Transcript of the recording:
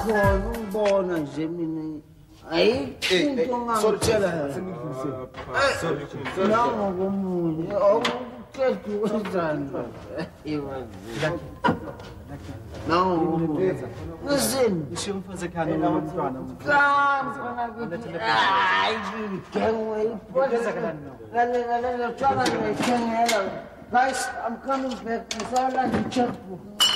khona ungibona nje mina ayikho ngangitshela nango komunye awuqeda ukwenzani nango listen ishiye umfazi ekhaya nomntwana Guys, I'm coming back. I saw like a checkbook.